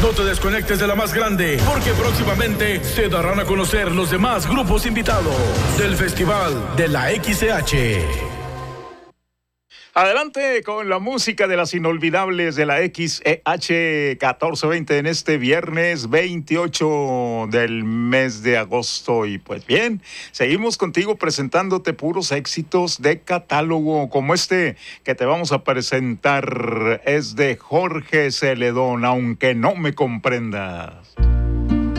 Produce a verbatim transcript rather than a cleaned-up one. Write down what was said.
No te desconectes de la más grande, porque próximamente se darán a conocer los demás grupos invitados del Festival de la X C H. Adelante con la música de las inolvidables de la X E H catorce veinte en este viernes veintiocho del mes de agosto. Y pues bien, seguimos contigo presentándote puros éxitos de catálogo como este que te vamos a presentar. Es de Jorge Celedón, Aunque no me comprendas.